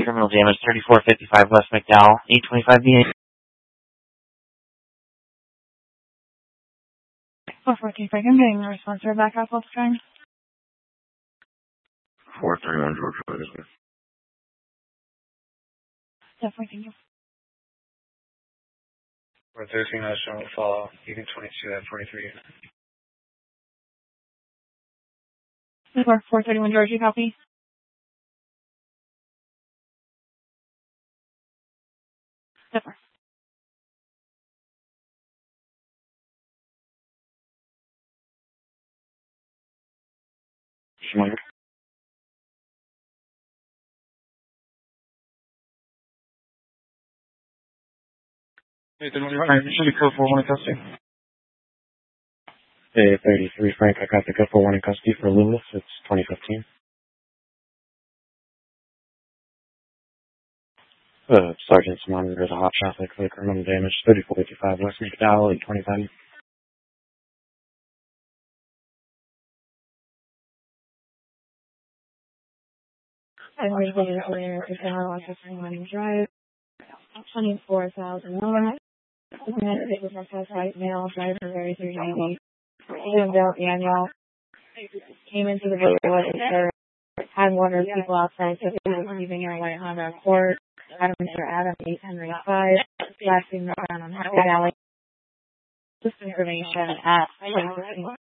Criminal damage 3455 West McDowell, 825 BA. 414 Frank, I'm getting the response for back off all the time. 431 George Elizabeth. Definitely, thank you. 413 National follow. You can 22 at 43. 431 George, you copy? Definitely. Schmidt. Nathan, what do you want? Should be code 41 in custody. Day 33 Frank, I got the good for one in custody for Lewis. It's 2015. Sergeant's monitor the hot traffic for the criminal damage 3455 West McDowell, 825. I was waiting earlier to say how long I was running drive. 24,000. It was my first right male driver, very 390. Zoomed out the annual. Came into the building, had one of the people outside, so he was leaving your white Honda Accord. Adam 8 Henry 5. Last thing around on Hackett Alley. Just information at